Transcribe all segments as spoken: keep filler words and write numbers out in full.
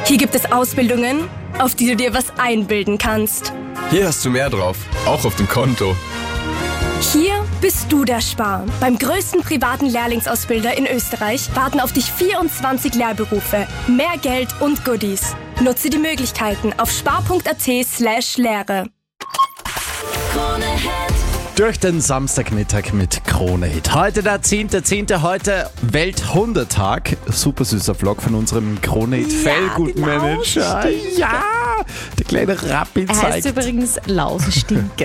Hier gibt es Ausbildungen, auf die du dir was einbilden kannst. Hier hast du mehr drauf, auch auf dem Konto. Hier bist du der Spar. Beim größten privaten Lehrlingsausbilder in Österreich warten auf dich vierundzwanzig Lehrberufe, mehr Geld und Goodies. Nutze die Möglichkeiten auf spar.at slash Lehre. Durch den Samstagmittag mit Krone Hit. Heute der zehnte zehnte heute Welthundertag. Super süßer Vlog von unserem Krone Hit Fellgutmanager. Ja, der kleine Rappi zeigt. Er heißt übrigens Lausestinke.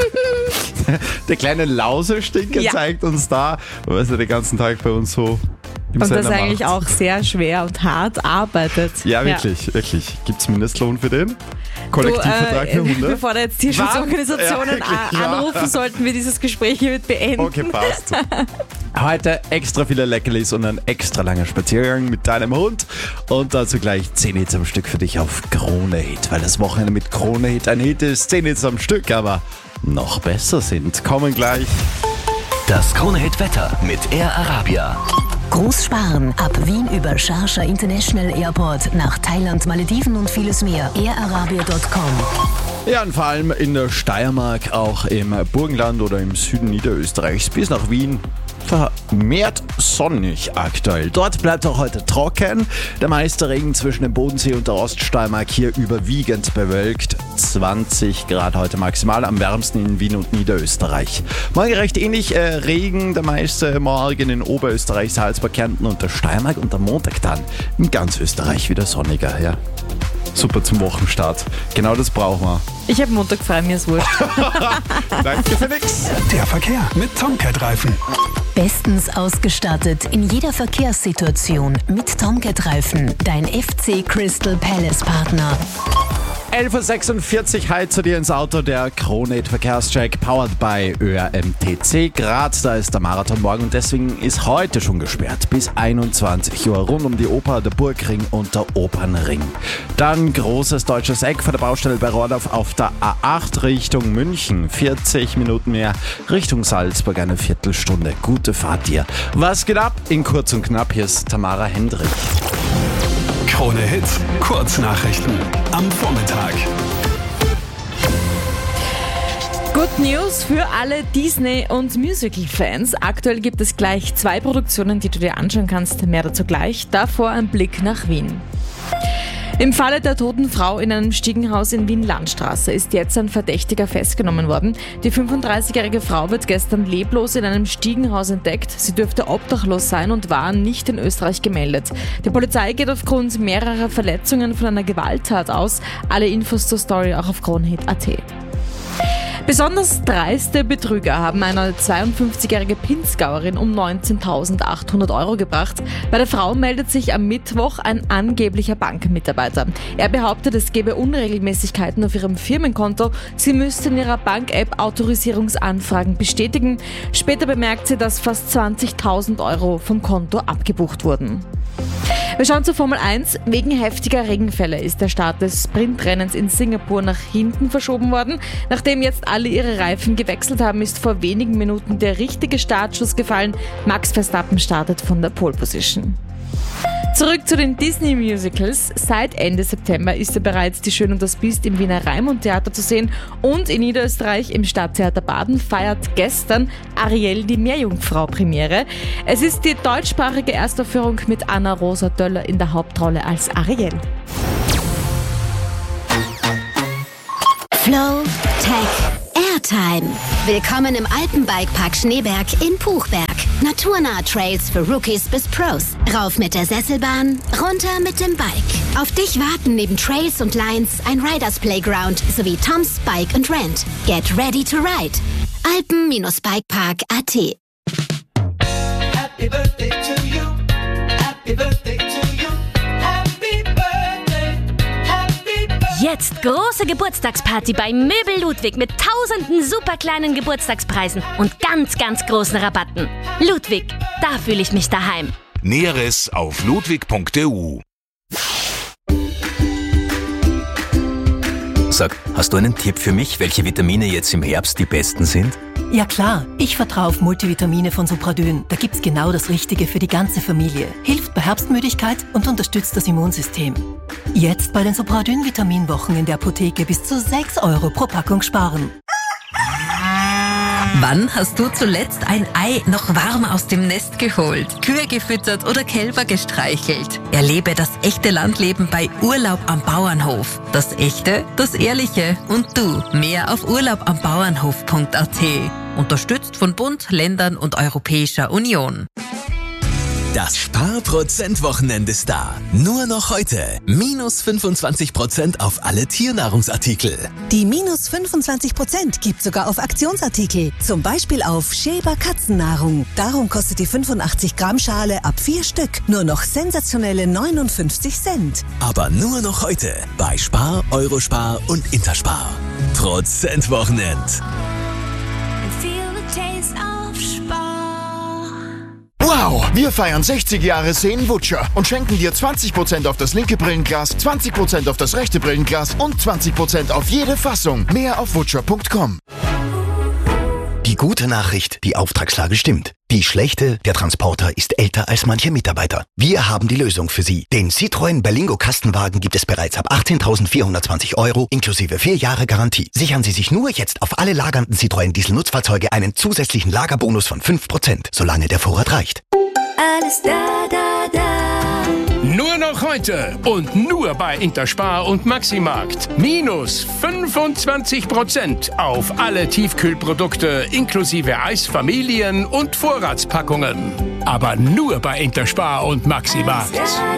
Der kleine Lausestinke ja. zeigt uns da, was er den ganzen Tag bei uns so im und Sender das eigentlich macht. auch sehr schwer und hart arbeitet. Ja, wirklich, ja. wirklich. Gibt es Mindestlohn für den? Kollektivvertrag für Hunde? Bevor da jetzt Tierschutzorganisationen ja, anrufen, sollten wir dieses Gespräch hiermit beenden. Okay, passt. Heute extra viele Leckerlis und ein extra langer Spaziergang mit deinem Hund. Und dazu gleich zehn Hits am Stück für dich auf Krone Hit. Weil das Wochenende mit Krone Hit ein Hit ist. zehn Hits am Stück, aber noch besser sind. Kommen gleich. Das Krone Hit Wetter mit Air Arabia. Großsparen ab Wien über Sharjah International Airport nach Thailand, Malediven und vieles mehr. air arabia punkt com. Ja, und vor allem in der Steiermark, auch im Burgenland oder im Süden Niederösterreichs bis nach Wien vermehrt sonnig aktuell. Dort bleibt auch heute trocken. Der meiste Regen zwischen dem Bodensee und der Oststeiermark hier überwiegend bewölkt. zwanzig Grad heute maximal, am wärmsten in Wien und Niederösterreich. Morgen recht ähnlich, äh, Regen, der meiste morgen in Oberösterreich, Salzburg, Kärnten und der Steiermark und am Montag dann in ganz Österreich wieder sonniger. Ja. Super zum Wochenstart. Genau das brauchen wir. Ich habe Montag frei, mir ist wurscht. Danke für nix. Der Verkehr mit Tomcat-Reifen. Bestens ausgestattet in jeder Verkehrssituation mit Tomcat-Reifen. Dein F C Crystal Palace Partner. elf Uhr sechsundvierzig, heute zu dir ins Auto, der Krone Hit Verkehrscheck, powered by Ö R M T C. Graz, da ist der Marathon morgen und deswegen ist heute schon gesperrt bis einundzwanzig Uhr rund um die Oper, der Burgring und der Opernring. Dann großes deutsches Eck vor der Baustelle bei Rohrdorf auf der A acht Richtung München. vierzig Minuten mehr, Richtung Salzburg eine Viertelstunde. Gute Fahrt dir. Was geht ab? In kurz und knapp, hier ist Tamara Hendrich. Krone Hit, Kurznachrichten am Vormittag. Good News für alle Disney- und Musical-Fans. Aktuell gibt es gleich zwei Produktionen, die du dir anschauen kannst. Mehr dazu gleich. Davor ein Blick nach Wien. Im Falle der toten Frau in einem Stiegenhaus in Wien-Landstraße ist jetzt ein Verdächtiger festgenommen worden. Die fünfunddreißigjährige Frau wird gestern leblos in einem Stiegenhaus entdeckt. Sie dürfte obdachlos sein und war nicht in Österreich gemeldet. Die Polizei geht aufgrund mehrerer Verletzungen von einer Gewalttat aus. Alle Infos zur Story auch auf kronehit punkt at. Besonders dreiste Betrüger haben eine zweiundfünfzigjährige Pinzgauerin um neunzehntausendachthundert Euro gebracht. Bei der Frau meldet sich am Mittwoch ein angeblicher Bankmitarbeiter. Er behauptet, es gebe Unregelmäßigkeiten auf ihrem Firmenkonto. Sie müsste in ihrer Bank-App Autorisierungsanfragen bestätigen. Später bemerkt sie, dass fast zwanzigtausend Euro vom Konto abgebucht wurden. Wir schauen zur Formel eins. Wegen heftiger Regenfälle ist der Start des Sprintrennens in Singapur nach hinten verschoben worden. Nachdem jetzt alle ihre Reifen gewechselt haben, ist vor wenigen Minuten der richtige Startschuss gefallen. Max Verstappen startet von der Pole Position. Zurück zu den Disney-Musicals. Seit Ende September ist ja bereits Die Schön und das Biest im Wiener Raimund-Theater zu sehen und in Niederösterreich im Stadttheater Baden feiert gestern Ariel die Meerjungfrau Premiere. Es ist die deutschsprachige Erstaufführung mit Anna-Rosa Döller in der Hauptrolle als Ariel. Flow Tech Airtime. Willkommen im Alpenbikepark Schneeberg in Puchberg. Naturnahe Trails für Rookies bis Pros. Rauf mit der Sesselbahn, runter mit dem Bike. Auf dich warten neben Trails und Lines ein Riders Playground sowie Tom's Bike and Rent. Get ready to ride. Alpen Bikepark punkt at. Happy birthday to you. Happy birthday to you. Happy birthday. Happy birthday. Jetzt große Geburtstagsparty bei Möbel Ludwig mit tausenden super kleinen Geburtstagspreisen und ganz, ganz großen Rabatten. Ludwig, da fühle ich mich daheim. Näheres auf ludwig punkt e u. Sag, hast du einen Tipp für mich, welche Vitamine jetzt im Herbst die besten sind? Ja klar, ich vertraue auf Multivitamine von Supradyn. Da gibt's genau das Richtige für die ganze Familie. Hilft bei Herbstmüdigkeit und unterstützt das Immunsystem. Jetzt bei den Supradyn-Vitaminwochen in der Apotheke bis zu sechs Euro pro Packung sparen. Wann hast du zuletzt ein Ei noch warm aus dem Nest geholt, Kühe gefüttert oder Kälber gestreichelt? Erlebe das echte Landleben bei Urlaub am Bauernhof. Das Echte, das Ehrliche und du. Mehr auf urlaub am bauernhof punkt a t. Unterstützt von Bund, Ländern und Europäischer Union. Das Sparprozent-Wochenende ist da. Nur noch heute. Minus fünfundzwanzig Prozent auf alle Tiernahrungsartikel. Die minus fünfundzwanzig Prozent gibt sogar auf Aktionsartikel. Zum Beispiel auf Sheber Katzennahrung. Darum kostet die fünfundachtzig Gramm Schale ab vier Stück nur noch sensationelle neunundfünfzig Cent. Aber nur noch heute bei Spar, Eurospar und Interspar. Prozent-Wochenend. Wow, wir feiern sechzig Jahre Seen-Wutscher und schenken dir zwanzig Prozent auf das linke Brillenglas, zwanzig Prozent auf das rechte Brillenglas und zwanzig Prozent auf jede Fassung. Mehr auf wutscher punkt com. Die gute Nachricht, die Auftragslage stimmt. Die schlechte, der Transporter ist älter als manche Mitarbeiter. Wir haben die Lösung für Sie. Den Citroën Berlingo Kastenwagen gibt es bereits ab achtzehntausendvierhundertzwanzig Euro inklusive vier Jahre Garantie. Sichern Sie sich nur jetzt auf alle lagernden Citroën Diesel-Nutzfahrzeuge einen zusätzlichen Lagerbonus von fünf Prozent, solange der Vorrat reicht. Alles da, da, da. Nur noch heute und nur bei Interspar und Maximarkt. Minus fünfundzwanzig Prozent auf alle Tiefkühlprodukte inklusive Eisfamilien und Vorratspackungen. Aber nur bei Interspar und Maximarkt.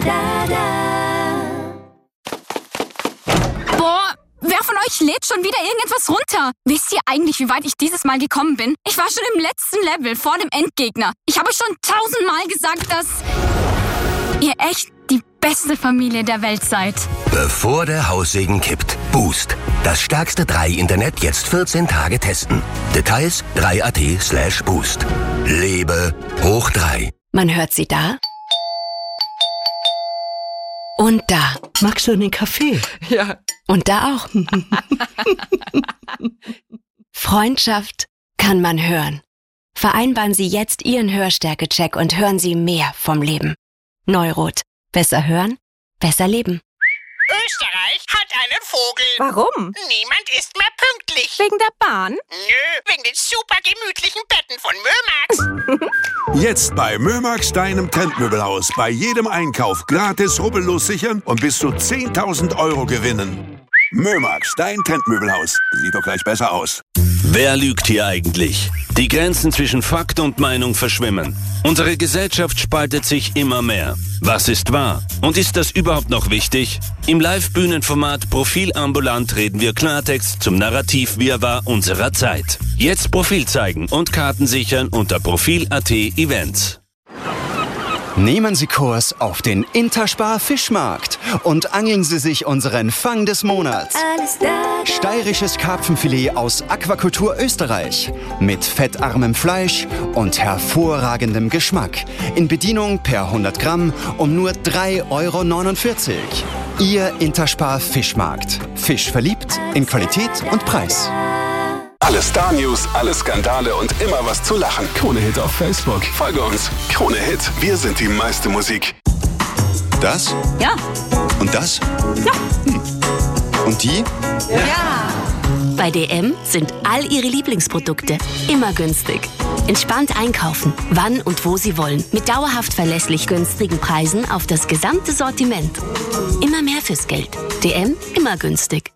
Boah, wer von euch lädt schon wieder irgendetwas runter? Wisst ihr eigentlich, wie weit ich dieses Mal gekommen bin? Ich war schon im letzten Level vor dem Endgegner. Ich habe euch schon tausendmal gesagt, dass ihr echt die beste Familie der Welt seid. Bevor der Haussegen kippt. Boost. Das stärkste drei Internet jetzt vierzehn Tage testen. Details drei punkt at slash boost. Lebe hoch drei. Man hört sie da. Und da. Magst du einen Kaffee? Ja. Und da auch. Freundschaft kann man hören. Vereinbaren Sie jetzt Ihren Hörstärke-Check und hören Sie mehr vom Leben. Neurot. Besser hören, besser leben. Österreich hat einen Vogel. Warum? Niemand ist mehr pünktlich. Wegen der Bahn? Nö, wegen den super gemütlichen Betten von Mömax. Jetzt bei Mömax, deinem Trendmöbelhaus. Bei jedem Einkauf gratis rubbellos sichern und bis zu zehntausend Euro gewinnen. Mömax, dein Trendmöbelhaus. Sieht doch gleich besser aus. Wer lügt hier eigentlich? Die Grenzen zwischen Fakt und Meinung verschwimmen. Unsere Gesellschaft spaltet sich immer mehr. Was ist wahr? Und ist das überhaupt noch wichtig? Im Live-Bühnenformat Profil ambulant reden wir Klartext zum Narrativ-Wirrwarr unserer Zeit. Jetzt Profil zeigen und Karten sichern unter profil punkt at Events. Nehmen Sie Kurs auf den Interspar Fischmarkt und angeln Sie sich unseren Fang des Monats. Steirisches Karpfenfilet aus Aquakultur Österreich mit fettarmem Fleisch und hervorragendem Geschmack. In Bedienung per hundert Gramm um nur drei Euro neunundvierzig. Ihr Interspar Fischmarkt. Fisch verliebt in Qualität und Preis. Alle Star-News, alle Skandale und immer was zu lachen. Krone Hit auf Facebook. Folge uns. Krone Hit. Wir sind die meiste Musik. Das? Ja. Und das? Ja. Hm. Und die? Ja. Bei D M sind all Ihre Lieblingsprodukte immer günstig. Entspannt einkaufen, wann und wo Sie wollen. Mit dauerhaft verlässlich günstigen Preisen auf das gesamte Sortiment. Immer mehr fürs Geld. D M, immer günstig.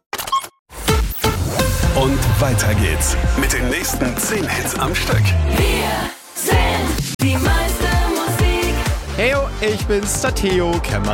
Und weiter geht's mit den nächsten zehn Hits am Stück. Wir sind die meiste Musik. Heyo, ich bin's, der Theo.